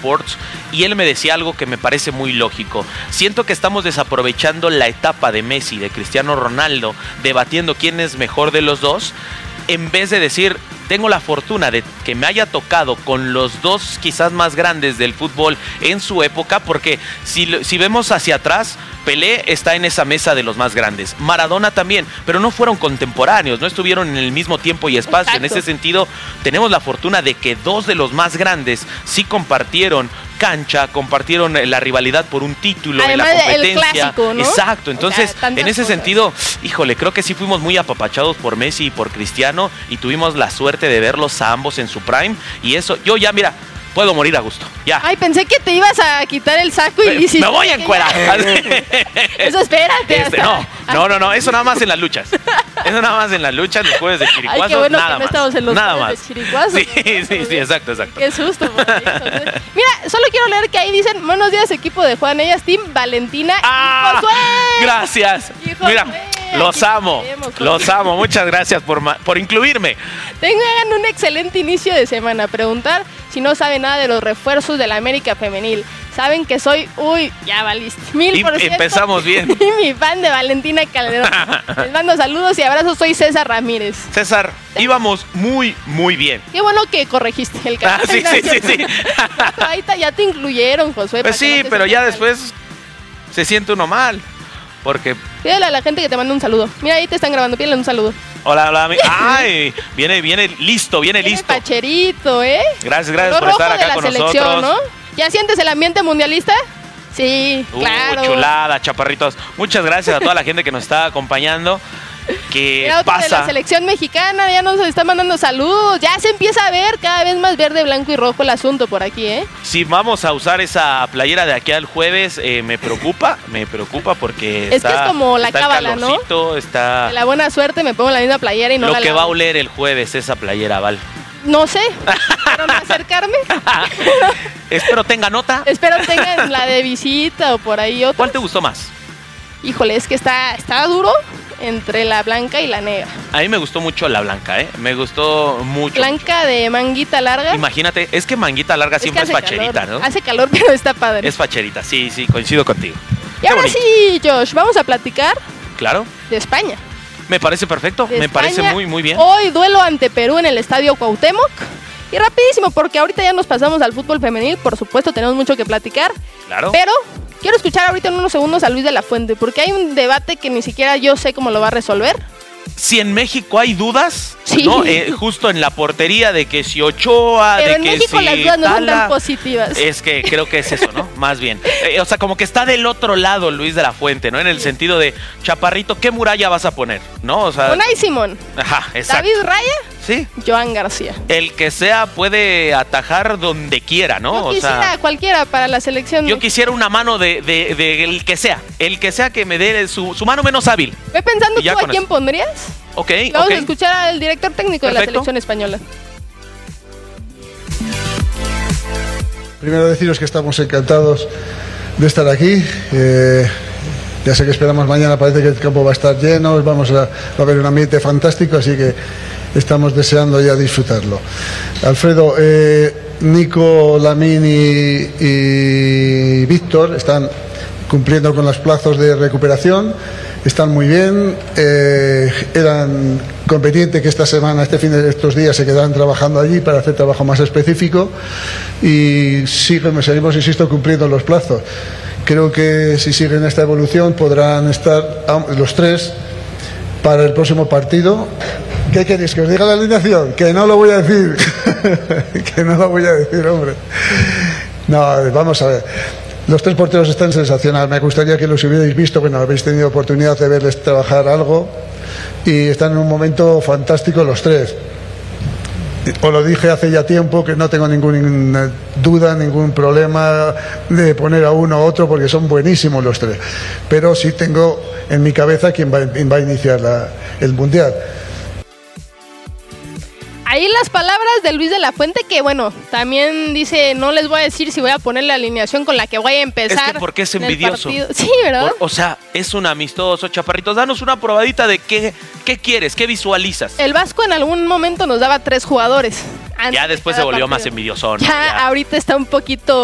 Sports, y él me decía algo que me parece muy lógico. Siento que estamos desaprovechando la etapa de Messi, de Cristiano Ronaldo, debatiendo quién es mejor de los dos, en vez de decir, tengo la fortuna de que me haya tocado con los dos quizás más grandes del fútbol en su época, porque si vemos hacia atrás, Pelé está en esa mesa de los más grandes, Maradona también, pero no fueron contemporáneos, no estuvieron en el mismo tiempo y espacio. Exacto. En ese sentido, tenemos la fortuna de que dos de los más grandes sí compartieron cancha, compartieron la rivalidad por un título. Además, en la competencia. El clásico, ¿no? Exacto, entonces, en ese cosas. sentido, híjole, creo que sí fuimos muy apapachados por Messi y por Cristiano, y tuvimos la suerte de verlos a ambos en su prime, y eso, yo ya, mira, puedo morir a gusto, ya. Ay, pensé que te ibas a quitar el saco y dices... Me voy a encuerar. Eso espérate. No, eso nada más en las luchas. Eso nada más en las luchas, los jueves de chiricuazos, ay, qué bueno nada que no más. estamos en los nada jueves más. de chiricuazos. Sí, exacto. Qué susto. Mira, solo quiero leer que ahí dicen, buenos días equipo de Juan, ellas Team Valentina y Josué. Gracias. Mira, los amo, muchas gracias por incluirme. Tengan un excelente inicio de semana. Preguntar si no saben nada de los refuerzos de la América femenil. Saben que soy, ya valiste, 1000%. Empezamos bien. Y mi fan de Valentina Calderón. Les mando saludos y abrazos, soy César Ramírez. César, íbamos muy, muy bien. Qué bueno que corregiste el canal. Sí. Ahí ya te incluyeron, Josué. Pues sí, no pero ya mal. Después se siente uno mal. Porque... Pídele a la gente que te mande un saludo. Mira, ahí te están grabando, pídele un saludo. Hola. Ay, viene listo. Pacherito, Gracias por estar acá con nosotros. ¿No? ¿Ya sientes el ambiente mundialista? Sí, claro. Chulada, chaparritos. Muchas gracias a toda la gente que nos está acompañando. ¿Qué pasa? De la selección mexicana ya nos está mandando saludos. Ya se empieza a ver cada vez más verde, blanco y rojo el asunto por aquí, Si vamos a usar esa playera de aquí al jueves, me preocupa porque es que es como la cábala, ¿no? Está... De la buena suerte me pongo la misma playera y no lo la que lavo. va a oler el jueves esa playera, Val. No sé, espero no acercarme. Espero tenga nota. Espero tengan la de visita o por ahí otra. ¿Cuál te gustó más? Híjole, es que está duro entre la blanca y la negra. A mí me gustó mucho la blanca, Me gustó mucho. Blanca de manguita larga. Imagínate, es que manguita larga siempre es facherita, calor, ¿no? Hace calor, pero está padre. Es facherita, sí, coincido contigo. Y ahora sí, Josh, vamos a platicar. Claro. De España. Me parece perfecto, me parece muy, muy bien. Hoy duelo ante Perú en el Estadio Cuauhtémoc. Y rapidísimo, porque ahorita ya nos pasamos al fútbol femenil. Por supuesto, tenemos mucho que platicar. Claro. Pero quiero escuchar ahorita en unos segundos a Luis de la Fuente, porque hay un debate que ni siquiera yo sé cómo lo va a resolver. Si en México hay dudas, sí. ¿no? Justo en la portería de que si Ochoa, pero de en que México si las dudas no son Tala, tan positivas. Es que creo que es eso, ¿no? Más bien. O sea, como que está del otro lado Luis de la Fuente, ¿no? En el sentido de, Chaparrito, ¿qué muralla vas a poner? ¿No? O sea, Unai Simón. Ajá, exacto. David Raya. Sí. Joan García. El que sea puede atajar donde quiera, ¿no? Yo quisiera cualquiera para la selección. Yo quisiera una mano de el que sea. El que sea que me dé su mano menos hábil. Ve pensando tú a quién pondrías. Ok. Vamos a escuchar al director técnico de la selección española. Primero deciros que estamos encantados de estar aquí. Ya sé que esperamos mañana, parece que el campo va a estar lleno, va a haber un ambiente fantástico, así que estamos deseando ya disfrutarlo. Alfredo, Nico, Lamine y Víctor están cumpliendo con los plazos de recuperación, están muy bien, eran conveniente que esta semana, estos días se quedaran trabajando allí para hacer trabajo más específico y seguimos, insisto, cumpliendo los plazos. Creo que si siguen esta evolución podrán estar los tres para el próximo partido. ¿Qué queréis? ¿Que os diga la alineación? Que no lo voy a decir. Que no lo voy a decir, hombre. No, vamos a ver. Los tres porteros están sensacionales. Me gustaría que los hubierais visto. Bueno, habéis tenido oportunidad de verles trabajar algo. Y están en un momento fantástico los tres. Os lo dije hace ya tiempo que no tengo ninguna duda, ningún problema de poner a uno u otro porque son buenísimos los tres. Pero sí tengo en mi cabeza quién va a iniciar el Mundial. Ahí las palabras de Luis de la Fuente, que bueno, también dice, no les voy a decir si voy a poner la alineación con la que voy a empezar. Es que porque es envidioso. Sí, ¿verdad? O sea, es un amistoso, Chaparritos. Danos una probadita de qué quieres, qué visualizas. El Vasco en algún momento nos daba 3 jugadores. Ya después se volvió más envidioso, ¿no? Ya ahorita está un poquito